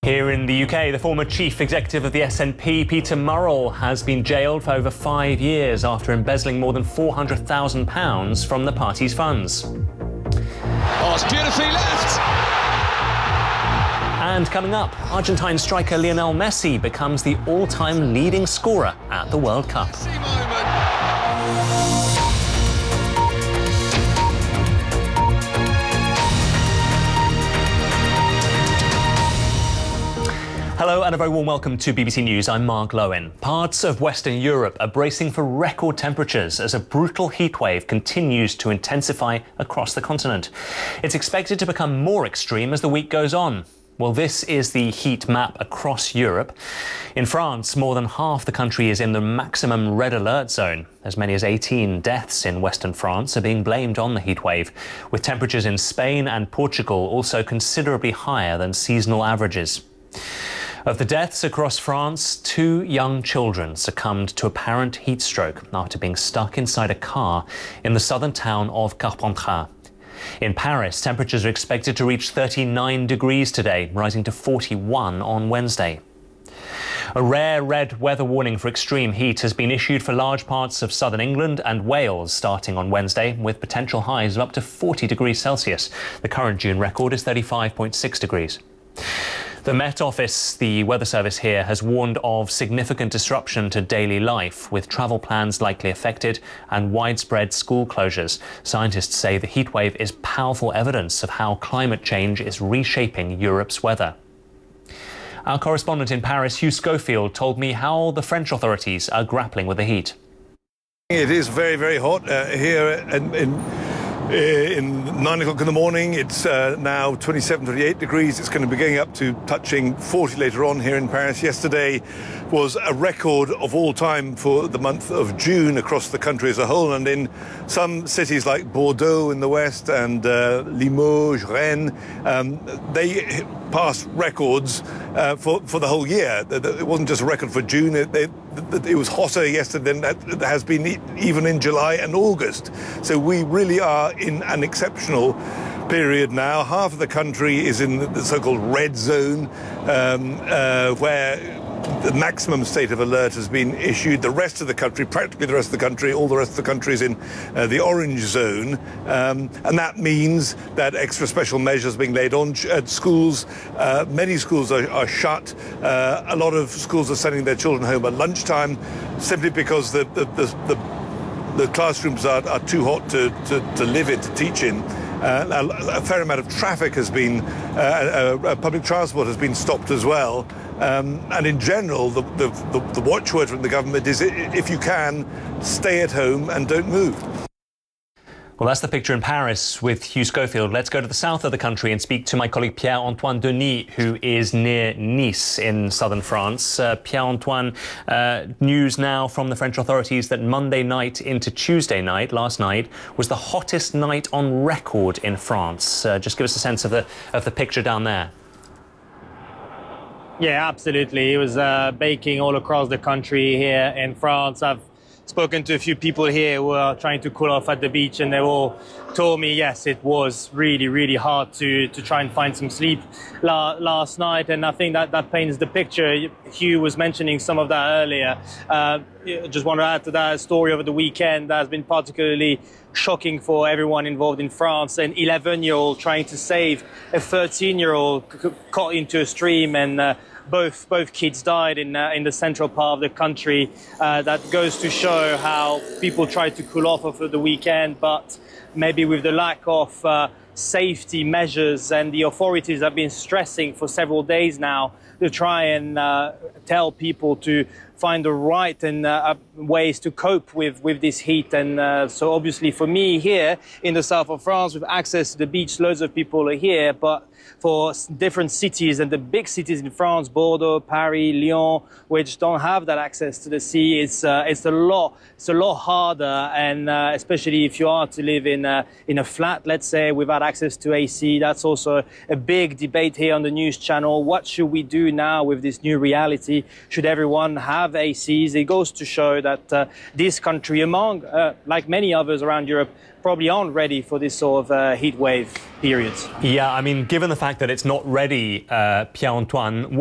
Here in the UK, the former chief executive of the SNP, Peter Murrell, has been jailed for over 5 years after embezzling more than £400,000 from the party's funds. Oh, it's beautifully left! And coming up, Argentine striker Lionel Messi becomes the all-time leading scorer at the World Cup. Hello and a very warm welcome to BBC News. I'm Mark Lowen. Parts of Western Europe are bracing for record temperatures as a brutal heatwave continues to intensify across the continent. It's expected to become more extreme as the week goes on. Well, this is the heat map across Europe. In France, more than half the country is in the maximum red alert zone. As many as 18 deaths in western France are being blamed on the heatwave, with temperatures in Spain and Portugal also considerably higher than seasonal averages. Of the deaths across France, 2 young children succumbed to apparent heat stroke after being stuck inside a car in the southern town of Carpentras. In Paris, temperatures are expected to reach 39 degrees today, rising to 41 on Wednesday. A rare red weather warning for extreme heat has been issued for large parts of southern England and Wales starting on Wednesday, with potential highs of up to 40 degrees Celsius. The current June record is 35.6 degrees. The Met Office, the weather service here, has warned of significant disruption to daily life, with travel plans likely affected and widespread school closures. Scientists say the heatwave is powerful evidence of how climate change is reshaping Europe's weather. Our correspondent in Paris, Hugh Schofield, told me how the French authorities are grappling with the heat. It is very, very hot here in 9 o'clock in the morning. It's now 27, 28 degrees. It's going to be going up to touching 40 later on here in Paris. Yesterday was a record of all time for the month of June across the country as a whole, and in some cities like Bordeaux in the west and Limoges, Rennes, they passed records for the whole year. It wasn't just a record for June. It was hotter yesterday than that has been even in July and August. So we really are in an exceptional period now. Half of the country is in the so-called red zone, where the maximum state of alert has been issued. The rest of the country, practically the rest of the country, all the rest of the country is in the orange zone. And that means that extra special measures are being laid on at schools. Many schools are shut. A lot of schools are sending their children home at lunchtime simply because the classrooms are too hot to live in, to teach in. A fair amount of traffic has been, public transport has been stopped as well. And in general, the watchword from the government is, if you can, stay at home and don't move. Well, that's the picture in Paris with Hugh Schofield. Let's go to the south of the country and speak to my colleague Pierre-Antoine Denis, who is near Nice in southern France. Pierre-Antoine, news now from the French authorities that Monday night into Tuesday night, last night, was the hottest night on record in France. Just give us a sense of the picture down there. Yeah, absolutely. It was baking all across the country here in France. I've spoken to a few people here who are trying to cool off at the beach, and they all told me, yes, it was really, really hard to try and find some sleep last night. And I think that paints the picture. Hugh was mentioning some of that earlier. Just want to add to that story over the weekend that has been particularly shocking for everyone involved in France. An 11-year-old trying to save a 13-year-old caught into a stream, and both kids died in the central part of the country. That goes to show how people try to cool off over the weekend, but maybe with the lack of safety measures, and the authorities have been stressing for several days now to try and tell people to find the right and ways to cope with this heat. And so obviously for me here in the south of France, with access to the beach, loads of people are here, but for different cities and the big cities in France, Bordeaux, Paris, Lyon, which don't have that access to the sea, it's a lot harder, and especially if you are to live in a flat, let's say, without access to AC. That's also a big debate here on the news channel. What should we do now with this new reality? Should everyone have ACs? It goes to show that this country, among like many others around Europe, probably aren't ready for this sort of heat wave periods. Yeah, I mean, given the fact that it's not ready, Pierre-Antoine,